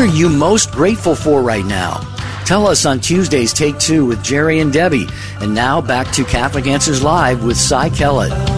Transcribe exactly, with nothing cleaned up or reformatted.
are you most grateful for right now? Tell us on Tuesday's Take Two with Jerry and Debbie. And now back to Catholic Answers Live with Cy Kellett.